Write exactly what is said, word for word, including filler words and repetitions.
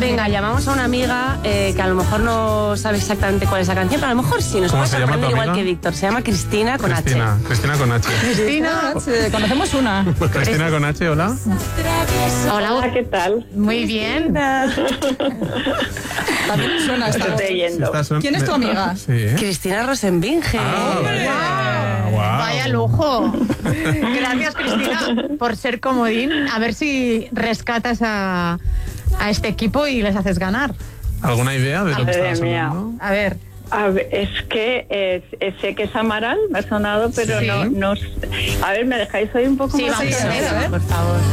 Venga, llamamos a una amiga eh, que a lo mejor no sabe exactamente cuál es la canción, pero a lo mejor sí nos ¿Cómo puede se llama tu sorprender igual amiga? que Víctor. Se llama Cristina con Cristina, H. Cristina con H. Cristina, eh, conocemos una. Cristina con H, hola. Hola, ¿qué tal? Muy bien. También me suena esta. Estoy yendo. Esta son- ¿Quién es tu amiga? Sí, ¿eh? Cristina Rosenbinge. Ah, vale. Ah, guau. Vaya lujo. Gracias, Cristina, por ser comodín. A ver si rescatas a, a este equipo y les haces ganar. ¿Alguna idea de lo que Madre estabas mía. hablando? A ver. A ver, es que eh, eh, sé que es Amaral, me ha sonado, pero Sí. no, no. A ver, ¿me dejáis hoy un poco Sí, más? vamos de- a ver, a ver. Por favor.